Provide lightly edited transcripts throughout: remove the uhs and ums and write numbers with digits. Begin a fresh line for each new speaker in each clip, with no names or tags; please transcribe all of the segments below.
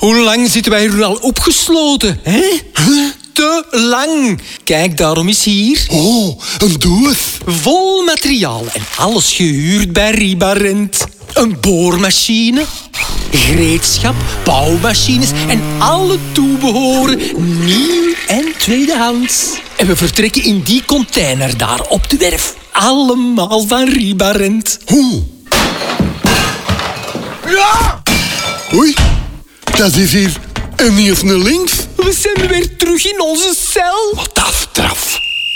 Hoe lang zitten wij hier al opgesloten, hè? Te lang. Kijk, daarom is hier...
Oh, een doos.
Vol materiaal en alles gehuurd bij Ribarent. Een boormachine, gereedschap, bouwmachines en alle toebehoren, nieuw en tweedehands. En we vertrekken in die container daar op de werf. Allemaal van Ribarent.
Hoe?
Ja!
Oei, dat is hier en niet eens naar links.
We zijn weer terug in onze cel.
Wat dat straf.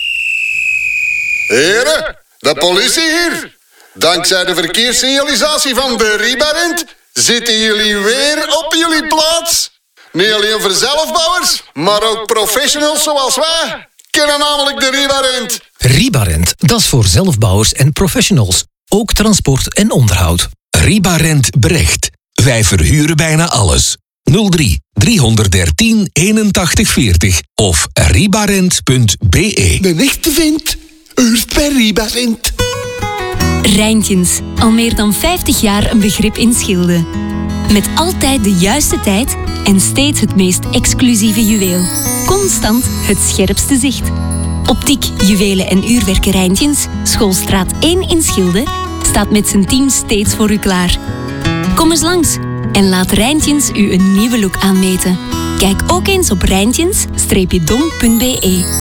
Heren, de politie hier. Dankzij de verkeerssignalisatie van de Ribarent zitten jullie weer op jullie plaats. Niet alleen voor zelfbouwers, maar ook professionals zoals wij kennen namelijk de Ribarent.
Ribarent, dat is voor zelfbouwers en professionals. Ook transport en onderhoud.
Ribarent Brecht. Wij verhuren bijna alles. 03 313 81 40 of ribarent.be.
De echte vent, huurt bij Ribarent.
Rijntjens, al meer dan 50 jaar een begrip in Schilde. Met altijd de juiste tijd en steeds het meest exclusieve juweel. Constant het scherpste zicht. Optiek, juwelen en uurwerken Rijntjens, Schoolstraat 1 in Schilde, staat met zijn team steeds voor u klaar. Kom eens langs en laat Rijntjens u een nieuwe look aanmeten. Kijk ook eens op rijntjens-dom.be.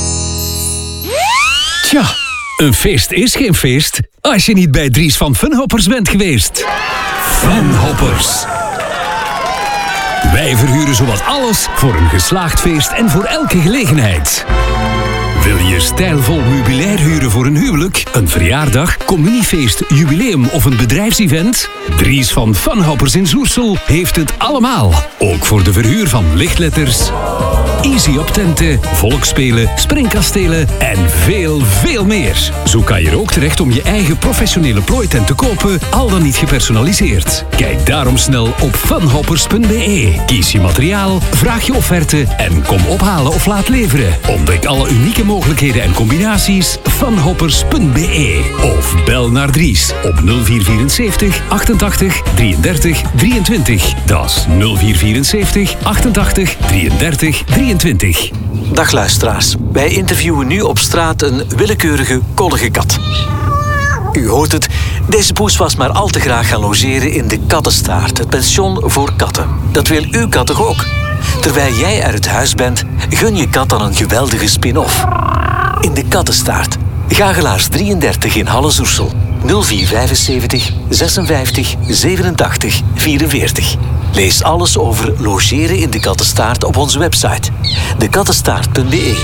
Tja, een feest is geen feest als je niet bij Dries van Funhoppers bent geweest. Funhoppers. Wij verhuren zowat alles voor een geslaagd feest en voor elke gelegenheid. Wil je stijlvol meubilair huren voor een huwelijk, een verjaardag, communiefeest, jubileum of een bedrijfsevent? Dries van Funhoppers in Zoersel heeft het allemaal. Ook voor de verhuur van lichtletters, easy-op-tenten, volksspelen, springkastelen en veel, veel meer. Zo kan je er ook terecht om je eigen professionele plooitent te kopen, al dan niet gepersonaliseerd. Kijk daarom snel op funhoppers.be. Kies je materiaal, vraag je offerte en kom ophalen of laat leveren. Ontdek alle unieke mogelijkheden en combinaties. Funhoppers.be. Of bel naar Dries op 0474 88 33 23. Dat is 0474 88 33 23.
Dag luisteraars. Wij interviewen nu op straat een willekeurige kollige kat. U hoort het, deze poes was maar al te graag gaan logeren in de Kattenstaart, het pension voor katten. Dat wil uw kat toch ook? Terwijl jij uit het huis bent, gun je kat dan een geweldige spin-off. In de Kattenstaart. Gagelaars 33 in Halle-Zoersel. 0475 56 87 44. Lees alles over logeren in de Kattenstaart op onze website. dekattenstaart.be.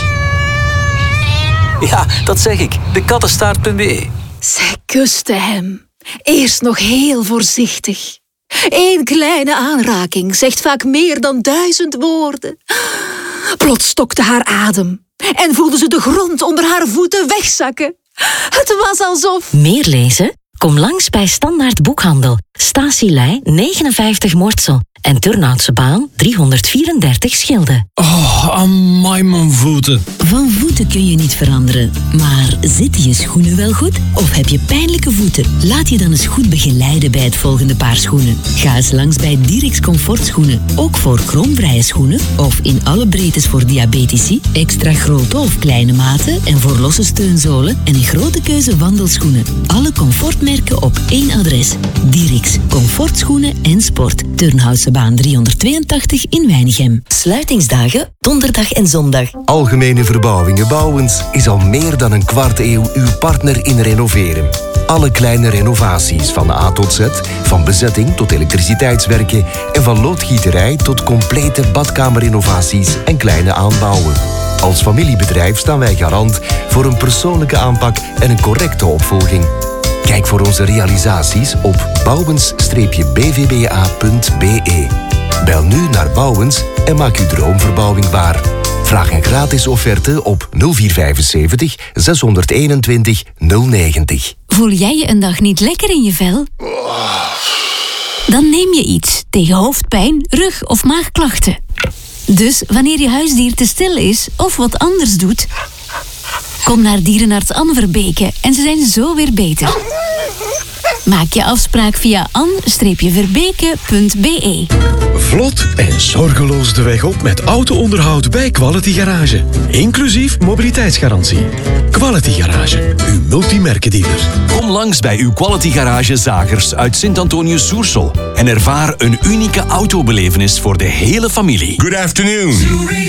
Ja, dat zeg ik. dekattenstaart.be.
Zij kuste hem. Eerst nog heel voorzichtig. Eén kleine aanraking zegt vaak meer dan 1000 woorden. Plots stokte haar adem en voelde ze de grond onder haar voeten wegzakken. Het was alsof...
Meer lezen? Kom langs bij Standaard Boekhandel. Statielei 59 Mortsel en Turnhoutse Baan 334 Schilde.
Oh, amai mijn voeten.
Van voeten kun je niet veranderen. Maar zitten je schoenen wel goed? Of heb je pijnlijke voeten? Laat je dan eens goed begeleiden bij het volgende paar schoenen. Ga eens langs bij Dirix Comfortschoenen. Ook voor kromvrije schoenen. Of in alle breedtes voor diabetici. Extra grote of kleine maten. En voor losse steunzolen. En een grote keuze wandelschoenen. Alle comfortmerken op één adres. Dirix Comfortschoenen en Sport. Turnhoutse Baan 382 in Weinigem.
Sluitingsdagen, donderdag en zondag.
Algemene Verbouwingen Bouwens is al meer dan een kwart eeuw uw partner in renoveren. Alle kleine renovaties van A tot Z, van bezetting tot elektriciteitswerken en van loodgieterij tot complete badkamerrenovaties en kleine aanbouwen. Als familiebedrijf staan wij garant voor een persoonlijke aanpak en een correcte opvolging. Kijk voor onze realisaties op bouwens-bvba.be. Bel nu naar Bouwens en maak uw droomverbouwing waar. Vraag een gratis offerte op 0475 621 090.
Voel jij je een dag niet lekker in je vel? Dan neem je iets tegen hoofdpijn, rug- of maagklachten. Dus wanneer je huisdier te stil is of wat anders doet, kom naar dierenarts Anne Verbeke en ze zijn zo weer beter. Maak je afspraak via an-verbeke.be.
Vlot en zorgeloos de weg op met auto-onderhoud bij Quality Garage. Inclusief mobiliteitsgarantie. Quality Garage, uw multimerkendealer.
Kom langs bij uw Quality Garage Zagers uit Sint-Antonius-Soersel en ervaar een unieke autobelevenis voor de hele familie.
Good afternoon.